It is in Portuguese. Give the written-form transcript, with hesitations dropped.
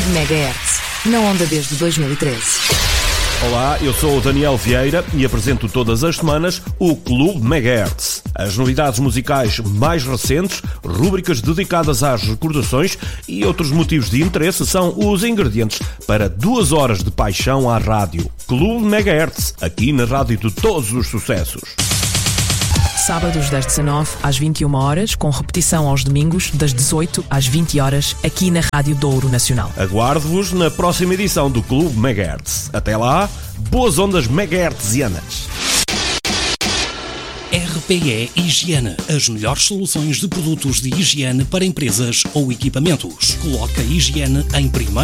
MHz, na onda desde 2013. Olá, eu sou o Daniel Vieira e apresento todas as semanas o Clube MHz. As novidades musicais mais recentes, rúbricas dedicadas às recordações e outros motivos de interesse são os ingredientes para 2 horas de paixão à rádio. Clube MHz, aqui na rádio de todos os sucessos. Sábados das 19 às 21 horas, com repetição aos domingos das 18 às 20 horas, aqui na Rádio Douro Nacional. Aguardo-vos na próxima edição do Clube MHz. Até lá, boas ondas megahertzianas. RPE Higiene, as melhores soluções de produtos de higiene para empresas ou equipamentos. Coloca a higiene em primeiro